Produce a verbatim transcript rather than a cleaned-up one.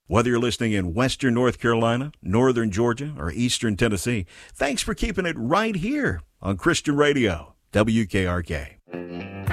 Whether you're listening in Western North Carolina, Northern Georgia, or Eastern Tennessee, thanks for keeping it right here on Christian Radio, W K R K.